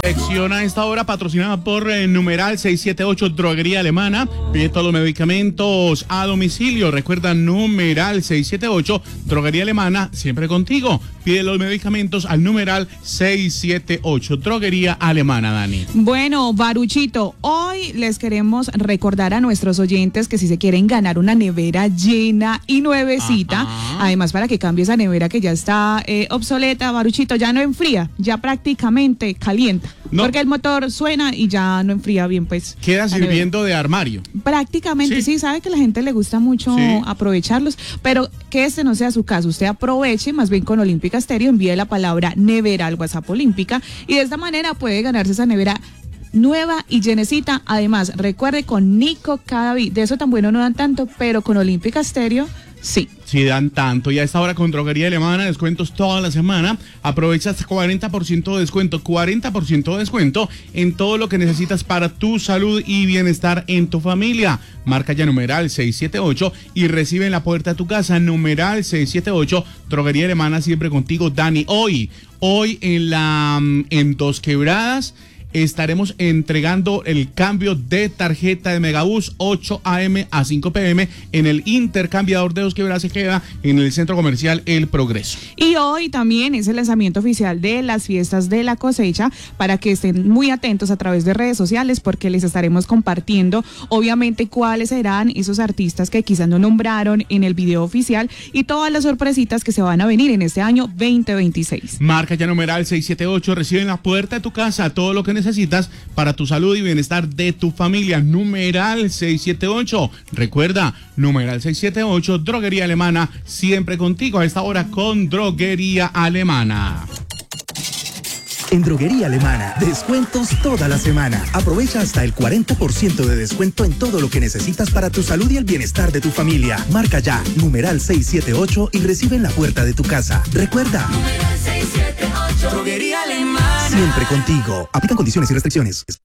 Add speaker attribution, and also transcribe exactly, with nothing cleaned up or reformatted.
Speaker 1: Sección a esta hora patrocinada por eh, numeral seiscientos setenta y ocho Droguería Alemana. Pide todos los medicamentos a domicilio. Recuerda numeral seiscientos setenta y ocho Droguería Alemana, siempre contigo. Pide los medicamentos al numeral seiscientos setenta y ocho Droguería Alemana, Dani.
Speaker 2: Bueno, Baruchito, hoy les queremos recordar a nuestros oyentes que si se quieren ganar una nevera llena y nuevecita, ajá, además para que cambie esa nevera que ya está eh, obsoleta, Baruchito, ya no enfría, ya prácticamente calienta. No. Porque el motor suena y ya no enfría bien, pues.
Speaker 1: Queda sirviendo de armario.
Speaker 2: Prácticamente, sí. sí, sabe que a la gente le gusta mucho sí. aprovecharlos, pero que este no sea su caso. Usted aproveche, más bien con Olímpica Estéreo, envíe la palabra nevera al WhatsApp Olímpica y de esta manera puede ganarse esa nevera nueva y llenecita. Además, recuerde, con Nico Cadavid, de eso tan bueno no dan tanto, pero con Olímpica Estéreo, sí.
Speaker 1: Sí, dan tanto. Y a esta hora con Droguería Alemana, descuentos toda la semana. Aprovecha hasta cuarenta por ciento de descuento, cuarenta por ciento de descuento en todo lo que necesitas para tu salud y bienestar en tu familia. Marca ya numeral seiscientos setenta y ocho y recibe en la puerta de tu casa numeral seiscientos setenta y ocho Droguería Alemana, siempre contigo, Dani. Hoy, hoy en la en Dos Quebradas estaremos entregando el cambio de tarjeta de Megabús ocho a eme a cinco pe eme en el intercambiador de Dos Quebradas, se queda en el centro comercial El Progreso.
Speaker 2: Y hoy también es el lanzamiento oficial de las fiestas de la cosecha, para que estén muy atentos a través de redes sociales, porque les estaremos compartiendo obviamente cuáles serán esos artistas que quizás no nombraron en el video oficial y todas las sorpresitas que se van a venir en este año veinte veintiséis.
Speaker 1: Marca ya numeral seiscientos setenta y ocho, recibe en la puerta de tu casa todo lo que necesitas necesitas para tu salud y bienestar de tu familia. Numeral seiscientos setenta y ocho. Recuerda, numeral seiscientos setenta y ocho, Droguería Alemana, siempre contigo a esta hora con Droguería Alemana.
Speaker 3: En Droguería Alemana, descuentos toda la semana. Aprovecha hasta el cuarenta por ciento de descuento en todo lo que necesitas para tu salud y el bienestar de tu familia. Marca ya, numeral seiscientos setenta y ocho y recibe en la puerta de tu casa. Recuerda, numeral seiscientos setenta y ocho, Droguería Alemana, siempre contigo. Aplican condiciones y restricciones.